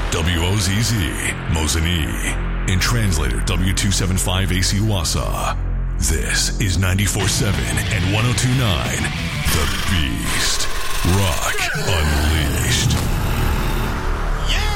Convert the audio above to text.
WOZZ, Mosinee. And translator W275AC Wausau. This is 94.7 and 102.9, The Beast.